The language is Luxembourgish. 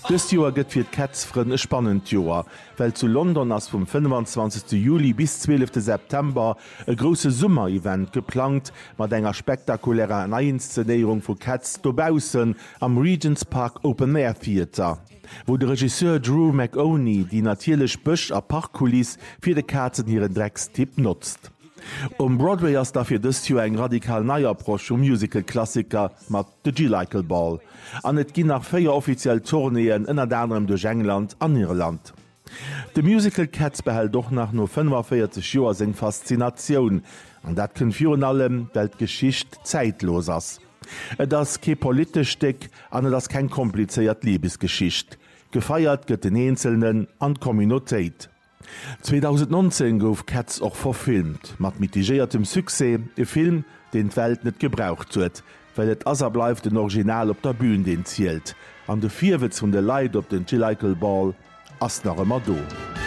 Dës Joer gëtt fir d'Cats-Fren e spannend Joer, well zu London ass vom 25. Juli bis 12. September e grosse Summer-Event geplant, mat enger spektakulärer Neinszenéierung vu Cats dobausen am Regents Park Open Air Theater, wo de Regisseur Drew McOnie die natierlech Bëch a Parkkulis fir de Katzen hireieren Dreckstipp nutzt. Broadway ass dafir dës Joer eng radikal Neierproch Musical-Klassiker mat de G-Lycle Ball. An et ginn nach 4 offiziell Tourneen ënner anderem duch England an Irland. De Musical Cats behält doch nach no 45 Joer seg Faszinatioun, an dat kën virun allem Weltgeschicht zeitlos ass. Et ass ke politisch Steck an et ass kein kompliceéiert Liebesgeschicht. Gefeiert gëtt den Einzelnen an Communitéit. 2019 gouf Cats och verfilmt, mat mitigéiertem Suse, e Film, den d'Welt net gebraucht huet, well et aser bleif den Original op der Bühn den zielt, an de Vierwitz vun de Leiit op den G-Lycle Ball ass nach ëmmer do.